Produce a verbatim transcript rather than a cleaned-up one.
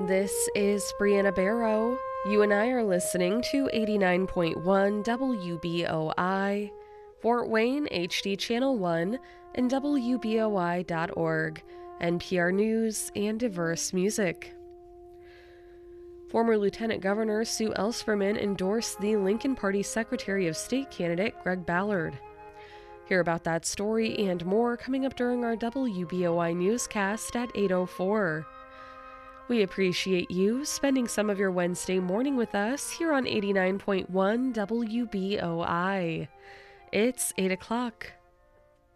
This is Brianna Barrow. You and I are listening to eighty-nine point one W B O I, Fort Wayne H D Channel one, and W B O I dot org, N P R News and diverse music. Former Lieutenant Governor Sue Ellspermann endorsed the Lincoln Party Secretary of State candidate Greg Ballard. Hear about that story and more coming up during our W B O I newscast at eight oh four. We appreciate you spending some of your Wednesday morning with us here on eighty-nine point one W B O I. It's eight o'clock.